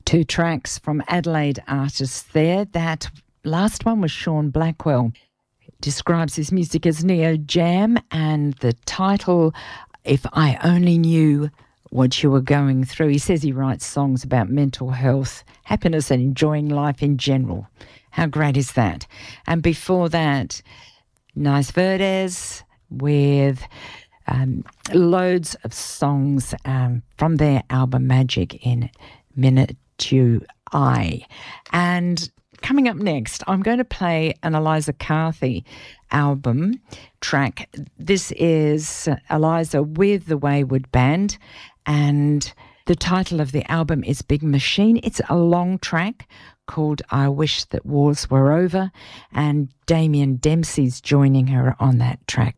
Two tracks from Adelaide artists there. That last one was Sean Blackwell. Describes his music as neo jam, and the title, If I Only Knew What You Were Going Through. He says he writes songs about mental health, happiness and enjoying life in general. How great is that? And before that, Nice Verdes with loads of songs from their album Magic in Miniature Eye. And coming up next, I'm going to play an Eliza Carthy album track. This is Eliza with the Wayward Band, and the title of the album is Big Machine. It's a long track called I Wish That Wars Were Over, and Damien Dempsey's joining her on that track.